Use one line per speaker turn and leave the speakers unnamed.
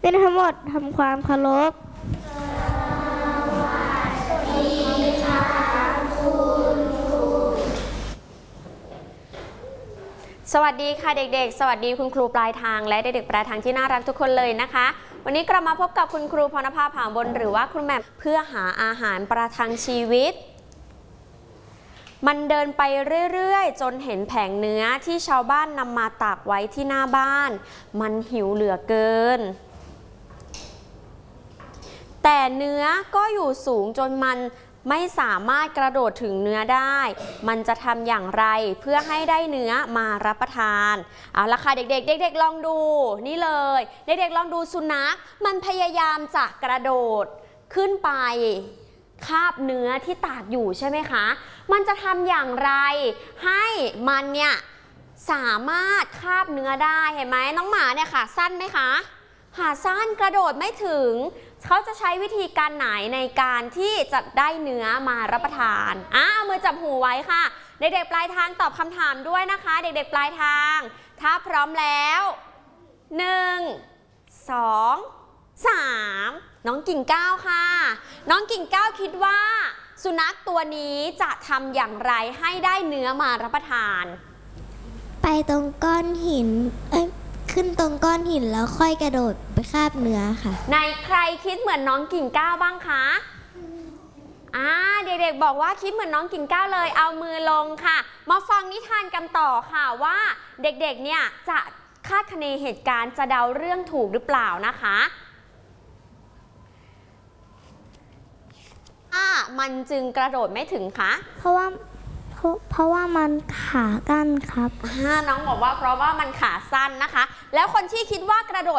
เป็นทั้งหมดทำความเคารพ
สวัสดีค่ะเด็กๆสวัสดีคุณครูปลายทางและเด็กๆปลายทางที่น่ารักทุกคนเลยนะคะวันนี้กลับมาพบกับคุณครูพรณภาผาบนหรือว่าคุณแม่เพื่อหาอาหารประทังชีวิตมันเดินไปเรื่อยๆจนเห็นแผงเนื้อที่ชาวบ้านนำมาตากไว้ที่หน้าบ้านมันหิวเหลือเกินแต่เนื้อก็อยู่สูงจนมันไม่สามารถกระโดดถึงเนื้อได้มันจะทำอย่างไรเพื่อให้ได้เนื้อมารับประทานเอาละค่ะเด็กๆเด็กๆลองดูนี่เลยเด็กๆลองดูสุนัขมันพยายามจะกระโดดขึ้นไปคาบเนื้อที่ตากอยู่ใช่ไหมคะมันจะทำอย่างไรให้มันเนี่ยสามารถคาบเนื้อได้เห็นไหมน้องหมาเนี่ยค่ะสั้นไหมคะขาสั้นกระโดดไม่ถึงเขาจะใช้วิธีการไหนในการที่จะได้เนื้อมารับประทานเอามือจับหูไว้ค่ะเด็กๆปลายทางตอบคำถามด้วยนะคะเด็กๆปลายทางถ้าพร้อมแล้ว1 2 3น้องกิ่งก้าวค่ะน้องกิ่งก้าวคิดว่าสุนัขตัวนี้จะทำอย่างไรให้ได้เนื้อมารับประทาน
ไปตรงก้อนหินขึ้นตรงก้อนหินแล้วค่อยกระโดดไปคาบเนื้อค่ะ
ในใครคิดเหมือนน้องกิ่งก้าวบ้างคะเด็กๆบอกว่าคิดเหมือนน้องกิ่งก้าวเลยเอามือลงค่ะมาฟังนิทานกันต่อค่ะว่าเด็กๆเนี่ยจะคาดคะเนเหตุการณ์จะเดาเรื่องถูกหรือเปล่านะคะมันจึงกระโดดไม่ถึงคะ
เพราะว่ามันขากั้นครับ
น้องบอกว่าเพราะว่ามันขาสั้นนะคะแล้วคนที่คิดว่ากระโดด